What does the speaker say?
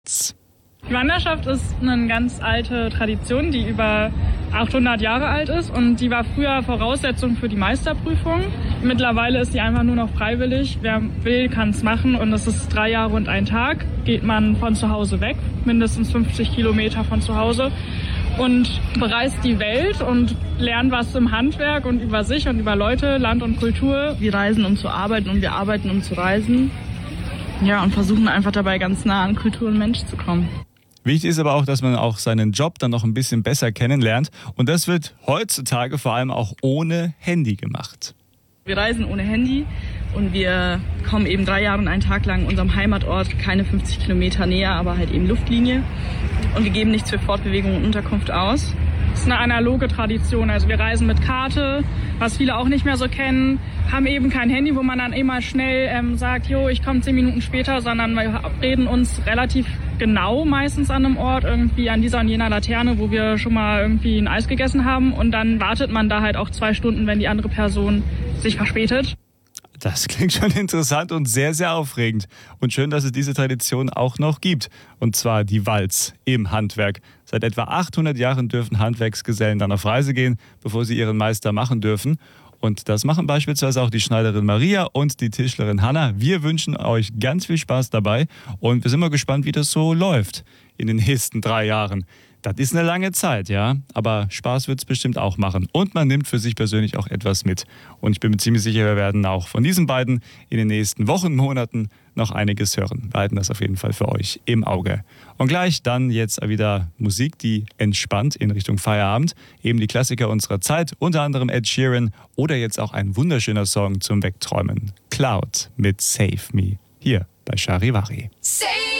Die Wanderschaft ist eine ganz alte Tradition, die über 800 Jahre alt ist und die war früher Voraussetzung für die Meisterprüfung. Mittlerweile ist die einfach nur noch freiwillig. Wer will, kann es machen und es ist 3 Jahre und ein Tag. Geht man von zu Hause weg, mindestens 50 Kilometer von zu Hause und bereist die Welt und lernt was im Handwerk und über sich und über Leute, Land und Kultur. Wir reisen, um zu arbeiten und wir arbeiten, um zu reisen. Ja, und versuchen einfach dabei ganz nah an Kultur und Mensch zu kommen. Wichtig ist aber auch, dass man auch seinen Job dann noch ein bisschen besser kennenlernt. Und das wird heutzutage vor allem auch ohne Handy gemacht. Wir reisen ohne Handy und wir kommen eben 3 Jahre und einen Tag lang unserem Heimatort, keine 50 Kilometer näher, aber halt eben Luftlinie. Und wir geben nichts für Fortbewegung und Unterkunft aus. Das ist eine analoge Tradition. Also wir reisen mit Karte, was viele auch nicht mehr so kennen, haben eben kein Handy, wo man dann immer schnell sagt, jo, ich komme 10 Minuten später, sondern wir verabreden uns relativ genau meistens an einem Ort, irgendwie an dieser und jener Laterne, wo wir schon mal irgendwie ein Eis gegessen haben und dann wartet man da halt auch 2 Stunden, wenn die andere Person sich verspätet. Das klingt schon interessant und sehr, sehr aufregend. Und schön, dass es diese Tradition auch noch gibt. Und zwar die Walz im Handwerk. Seit etwa 800 Jahren dürfen Handwerksgesellen dann auf Reise gehen, bevor sie ihren Meister machen dürfen. Und das machen beispielsweise auch die Schneiderin Maria und die Tischlerin Hanna. Wir wünschen euch ganz viel Spaß dabei und wir sind mal gespannt, wie das so läuft in den nächsten 3 Jahren. Das ist eine lange Zeit, ja, aber Spaß wird es bestimmt auch machen. Und man nimmt für sich persönlich auch etwas mit. Und ich bin mir ziemlich sicher, wir werden auch von diesen beiden in den nächsten Wochen, Monaten noch einiges hören. Wir halten das auf jeden Fall für euch im Auge. Und gleich dann jetzt wieder Musik, die entspannt in Richtung Feierabend. Eben die Klassiker unserer Zeit, unter anderem Ed Sheeran oder jetzt auch ein wunderschöner Song zum Wegträumen. Cloud mit Save Me, hier bei Charivari.